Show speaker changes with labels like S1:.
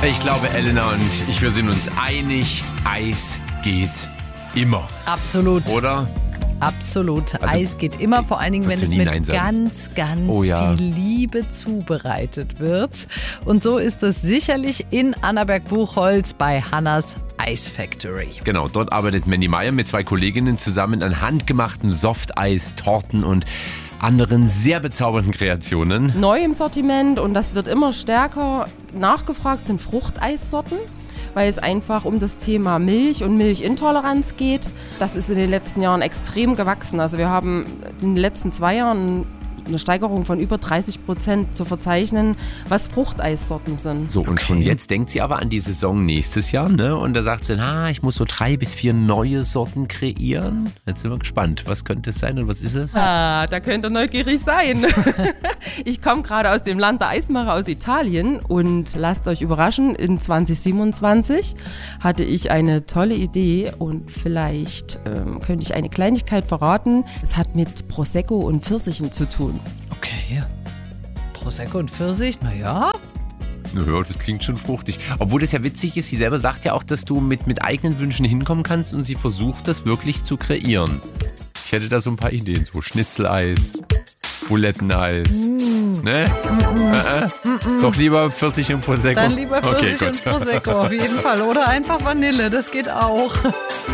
S1: Ich glaube, Elena und ich, wir sind uns einig, Eis geht immer.
S2: Absolut.
S1: Oder?
S2: Absolut.
S1: Also,
S2: Eis geht immer, vor allen Dingen, wenn es mit ganz
S1: ja.
S2: viel Liebe zubereitet wird. Und so ist es sicherlich in Annaberg-Buchholz bei Hannas Ice Factory.
S1: Genau, dort arbeitet Mandy Meyer mit 2 Kolleginnen zusammen an handgemachten Softeis, Torten und anderen sehr bezaubernden Kreationen.
S3: Neu im Sortiment und das wird immer stärker nachgefragt, sind Fruchteissorten, weil es einfach um das Thema Milch und Milchintoleranz geht. Das ist in den letzten Jahren extrem gewachsen. Also wir haben in den letzten 2 Jahren eine Steigerung von über 30% zu verzeichnen, was Fruchteissorten sind.
S1: So, und schon jetzt denkt sie aber an die Saison nächstes Jahr, ne? Und da sagt sie, ich muss so 3 bis 4 neue Sorten kreieren. Jetzt sind wir gespannt. Was könnte es sein und was ist es?
S3: Da könnt ihr neugierig sein. Ich komme gerade aus dem Land der Eismacher aus Italien und lasst euch überraschen, in 2027 hatte ich eine tolle Idee und vielleicht könnte ich eine Kleinigkeit verraten. Es hat mit Prosecco und Pfirsichen zu tun.
S2: Okay. Prosecco und Pfirsich, naja.
S1: Ja, das klingt schon fruchtig. Obwohl das ja witzig ist, sie selber sagt ja auch, dass du mit eigenen Wünschen hinkommen kannst und sie versucht, das wirklich zu kreieren. Ich hätte da so ein paar Ideen, so Schnitzeleis, Buletteneis. Ne? Doch lieber Pfirsich und Prosecco.
S2: Dann lieber Pfirsich
S1: Okay,
S2: und Prosecco auf jeden Fall. Oder einfach Vanille, das geht auch.